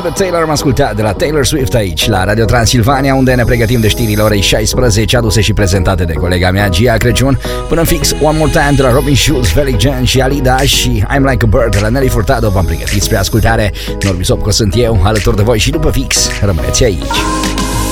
Elizabeth Taylor am ascultat de la Taylor Swift aici, la Radio Transilvania, unde ne pregătim de știrile orei 16, aduse și prezentate de colega mea, Gia Crăciun, până în fix One More Time de la Robin Schulz, Felix Jean și Alida și I'm Like a Bird de la Nelly Furtado. V-am pregătit spre ascultare. Norbi Sopco sunt eu, alături de voi și după fix. Rămâneți aici.